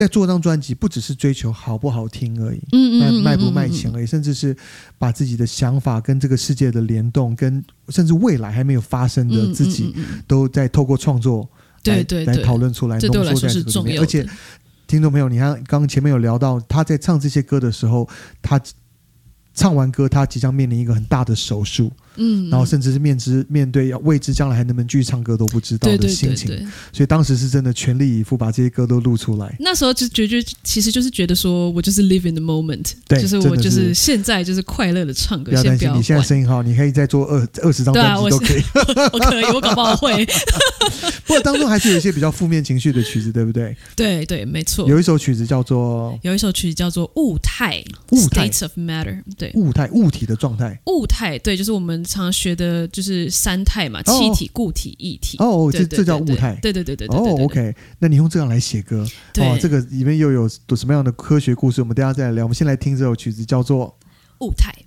在做这张专辑不只是追求好不好听而已，卖不卖钱而已，甚至是把自己的想法跟这个世界的联动，跟甚至未来还没有发生的自己，都在透过创作来讨论出来， 这对我来说是重要的。 而且听众朋友，你看刚刚前面有聊到，他在唱这些歌的时候，他唱完歌，他即将面临一个很大的手术，然后甚至是面对要未知将来还能不能继续唱歌都不知道的心情，所以当时是真的全力以赴把这些歌都录出来。 那时候就其实就是觉得说我就是 live in the moment， 就是我就是现在就是快乐的唱歌。 不要担心，你现在声音好，你可以再做20张专辑都可以。 我可以，我搞不好会。 不过当中还是有一些比较负面情绪的曲子，对不对？ 对对，没错。 有一首曲子叫做物态 State of Matter， 对， 物体的状态。 物态，对，就是我们常学的就是三态嘛，气体、固体、液体。 这叫物态。 对。 OK， 那你用这样来写歌，这个里面又有什么样的科学故事？我们等一下再来聊。我们先来听这首曲子，叫做物态。